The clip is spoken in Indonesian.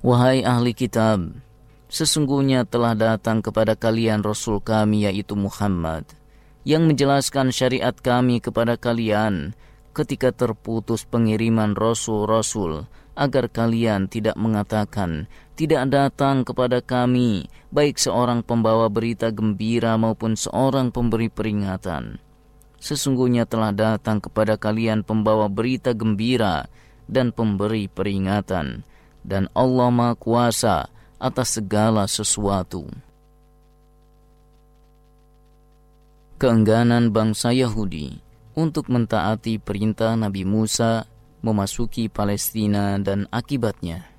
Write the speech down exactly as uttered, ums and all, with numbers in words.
Wahai ahli kitab, sesungguhnya telah datang kepada kalian Rasul kami yaitu Muhammad, yang menjelaskan syariat kami kepada kalian ketika terputus pengiriman Rasul-Rasul, agar kalian tidak mengatakan, tidak datang kepada kami baik seorang pembawa berita gembira maupun seorang pemberi peringatan. Sesungguhnya telah datang kepada kalian pembawa berita gembira dan pemberi peringatan, dan Allah Maha Kuasa atas segala sesuatu. Keengganan bangsa Yahudi untuk mentaati perintah Nabi Musa memasuki Palestina dan akibatnya.